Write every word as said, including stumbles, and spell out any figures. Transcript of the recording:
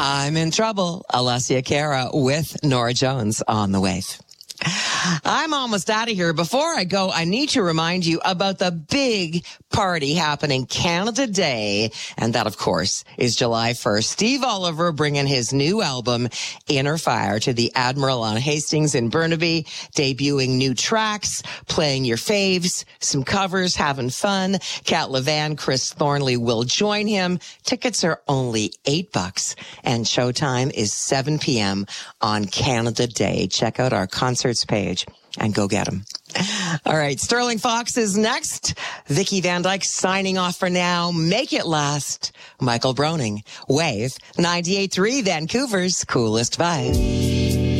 I'm in Trouble. Alessia Cara with Norah Jones on the Wave. I'm almost out of here. Before I go, I need to remind you about the big party happening Canada Day. And that, of course, is July first. Steve Oliver bringing his new album, Inner Fire, to the Admiral on Hastings in Burnaby, debuting new tracks, playing your faves, some covers, having fun. Kat Levan, Chris Thornley will join him. Tickets are only eight bucks, and showtime is seven p.m. on Canada Day. Check out our concerts page and go get them. All right, Sterling Fox is next. Vicky Van Dyke signing off for now. Make it last. Michael Broning, Wave ninety-eight point three, Vancouver's coolest vibe.